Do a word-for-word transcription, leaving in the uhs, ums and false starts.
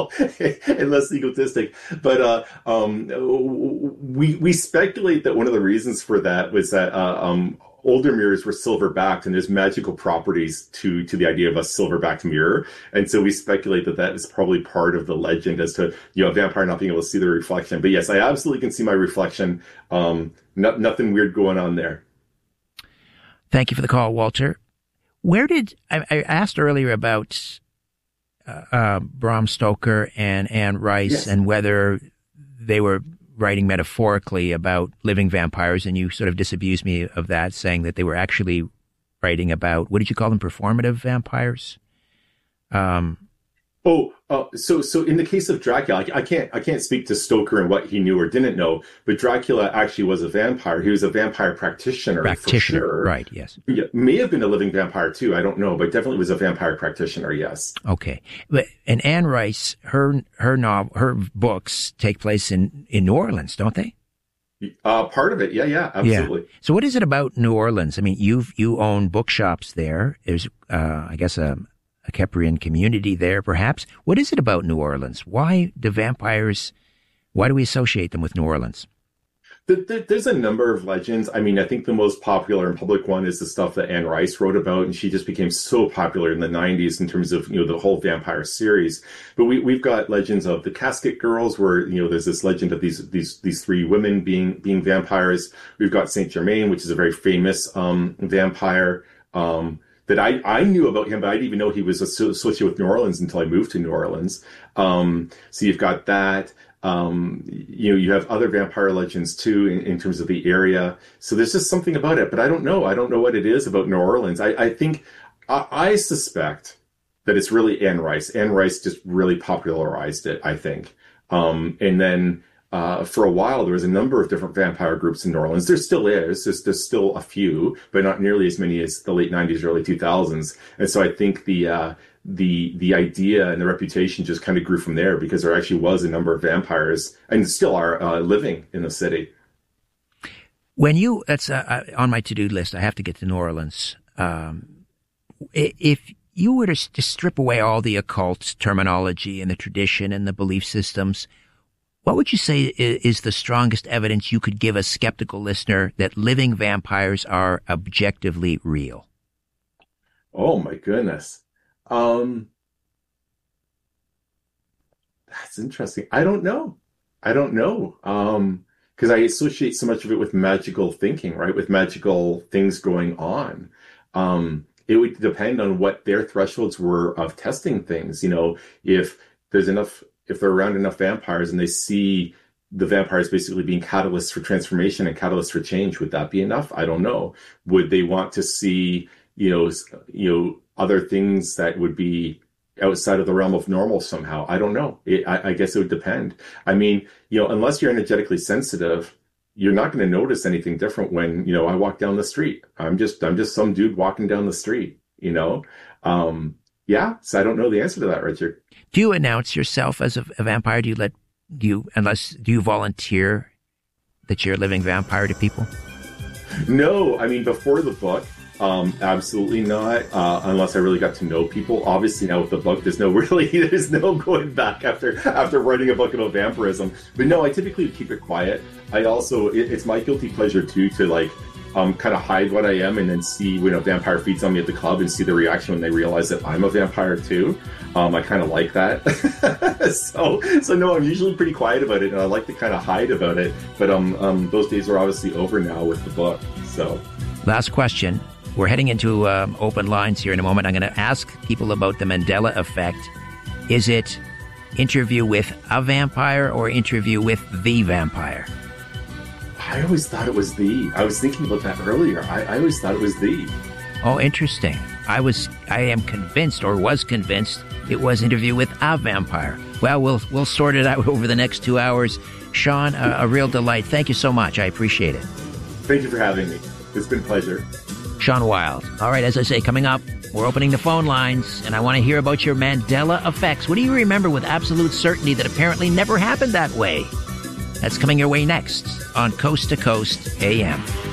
know, and less egotistic. But uh, um, we we speculate that one of the reasons for that was that uh, um, older mirrors were silver-backed, and there's magical properties to to the idea of a silver-backed mirror. And so we speculate that that is probably part of the legend as to, you know, a vampire not being able to see the reflection. But yes, I absolutely can see my reflection. Um, no, nothing weird going on there. Thank you for the call, Walter. Where did I, I asked earlier about uh, uh, Bram Stoker and Anne Rice, yes, and whether they were writing metaphorically about living vampires, and you sort of disabused me of that, saying that they were actually writing about, what did you call them, performative vampires? Um, oh, uh, so so in the case of Dracula, I, I can't I can't speak to Stoker and what he knew or didn't know, but Dracula actually was a vampire. He was a vampire practitioner, practitioner, for sure. Right? Yes, yeah, may have been a living vampire too. I don't know, but definitely was a vampire practitioner. Yes. Okay, but and Anne Rice, her her novel, her books take place in in New Orleans, don't they? Uh, part of it, yeah, yeah, absolutely. Yeah. So, what is it about New Orleans? I mean, you've you own bookshops there. There's, uh, I guess, a. a Keprian community there, perhaps. What is it about New Orleans? Why do vampires, why do we associate them with New Orleans? There's a number of legends. I mean, I think the most popular and public one is the stuff that Anne Rice wrote about, and she just became so popular in the nineties in terms of, you know, the whole vampire series. But we, we've got legends of the Casket Girls, where, you know, there's this legend of these these these three women being being vampires. We've got Saint Germain, which is a very famous um, vampire. Um, that I, I knew about him, but I didn't even know he was associated with New Orleans until I moved to New Orleans. Um, so you've got that. Um, you know, you have other vampire legends too in, in terms of the area. So there's just something about it, but I don't know. I don't know what it is about New Orleans. I, I think, I, I suspect that it's really Anne Rice. Anne Rice just really popularized it, I think. Um, and then, Uh, for a while, there was a number of different vampire groups in New Orleans. There still is. There's, there's still a few, but not nearly as many as the late nineties, early two thousands. And so I think the uh, the the idea and the reputation just kind of grew from there, because there actually was a number of vampires, and still are, uh, living in the city. When you, that's uh, on my to-do list, I have to get to New Orleans. Um, if you were to, to strip away all the occult terminology and the tradition and the belief systems, what would you say is the strongest evidence you could give a skeptical listener that living vampires are objectively real? Oh, my goodness. Um, that's interesting. I don't know. I don't know. Um, because I associate so much of it with magical thinking, right? With magical things going on. Um, it would depend on what their thresholds were of testing things. You know, if there's enough... if they're around enough vampires and they see the vampires basically being catalysts for transformation and catalysts for change, would that be enough? I don't know. Would they want to see, you know, you know, other things that would be outside of the realm of normal somehow? I don't know. It, I, I guess it would depend. I mean, you know, unless you're energetically sensitive, you're not going to notice anything different when, you know, I walk down the street. I'm just, I'm just some dude walking down the street, you know? Um, yeah. So I don't know the answer to that, Richard. Do you announce yourself as a, a vampire? Do you let, do you, unless, do you volunteer that you're a living vampire to people? No, I mean, before the book, um, absolutely not, uh, unless I really got to know people. Obviously now with the book, there's no really, there's no going back after, after writing a book about vampirism. But no, I typically keep it quiet. I also, it, it's my guilty pleasure too, to like, Um, kind of hide what I am, and then see when a vampire feeds on me at the club and see the reaction when they realize that I'm a vampire too. Um, I kind of like that. so, so no, I'm usually pretty quiet about it, and I like to kind of hide about it. But um, um, those days are obviously over now with the book. So, last question. We're heading into um, open lines here in a moment. I'm going to ask people about the Mandela effect. Is it interview with a vampire or interview with the vampire? I always thought it was the. I was thinking about that earlier. I, I always thought it was the. Oh, interesting. I was, I am convinced, or was convinced, it was interview with a vampire. Well, we'll we'll sort it out over the next two hours. Sean, a, a real delight. Thank you so much. I appreciate it. Thank you for having me. It's been a pleasure. Sean Wild. All right, as I say, coming up, we're opening the phone lines, and I want to hear about your Mandela effects. What do you remember with absolute certainty that apparently never happened that way? That's coming your way next on Coast to Coast A M.